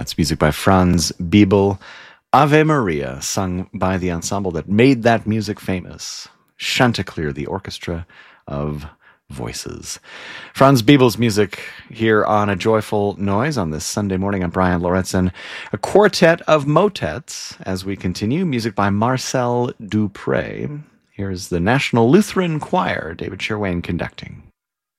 That's music by Franz Biebel. Ave Maria, sung by the ensemble that made that music famous. Chanticleer, the orchestra of voices. Franz Biebel's music here on A Joyful Noise on this Sunday morning. I'm Brian Lorentzen. A quartet of motets as we continue. Music by Marcel Dupré. Here's the National Lutheran Choir, David Sherwain conducting.